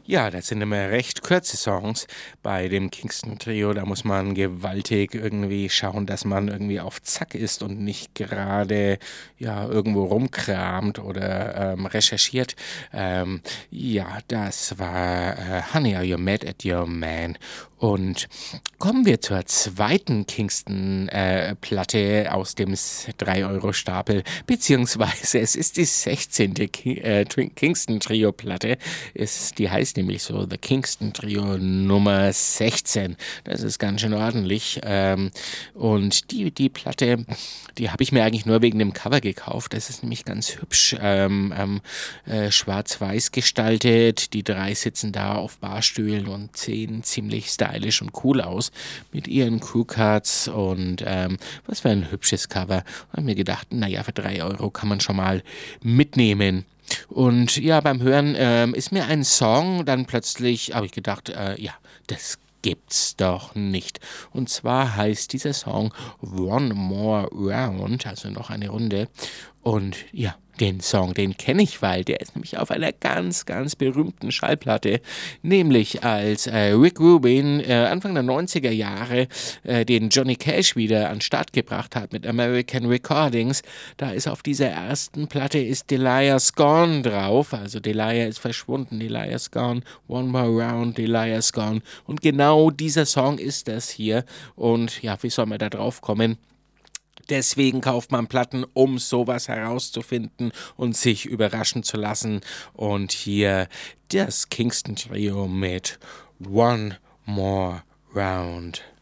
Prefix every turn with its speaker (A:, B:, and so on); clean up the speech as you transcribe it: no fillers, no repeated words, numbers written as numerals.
A: Ja, das sind immer recht kurze Songs bei dem Kingston Trio. Da muss man gewaltig irgendwie schauen, dass man irgendwie auf Zack ist und nicht gerade ja irgendwo rumkramt oder recherchiert. Ja, das war Honey, Are You Mad at Your Man? Und kommen wir zur zweiten Kingston-Platte aus dem 3-Euro-Stapel, beziehungsweise es ist die 16. Kingston-Trio-Platte. Die heißt nämlich so The Kingston Trio Nummer 16. Das ist ganz schön ordentlich. Und die Platte, die habe ich mir eigentlich nur wegen dem Cover gekauft. Das ist nämlich ganz hübsch schwarz-weiß gestaltet. Die drei sitzen da auf Barstühlen und sehen ziemlich stylisch und cool aus mit ihren Crewcards und was für ein hübsches Cover. Habe mir gedacht, naja, für 3 € kann man schon mal mitnehmen. Und ja, beim Hören ist mir ein Song dann plötzlich, habe ich gedacht, ja, das gibt's doch nicht. Und zwar heißt dieser Song One More Round, also noch eine Runde. Und ja, den Song, den kenne ich, weil der ist nämlich auf einer ganz, ganz berühmten Schallplatte, nämlich als Rick Rubin Anfang der 90er Jahre den Johnny Cash wieder an den Start gebracht hat mit American Recordings. Da ist auf dieser ersten Platte ist Delia's Gone drauf, also Delia ist verschwunden, Delia's Gone, One More Round, Delia's Gone. Und genau dieser Song ist das hier. Und ja, wie soll man da drauf kommen? Deswegen kauft man Platten, um sowas herauszufinden und sich überraschen zu lassen. Und hier das Kingston Trio mit One More Round.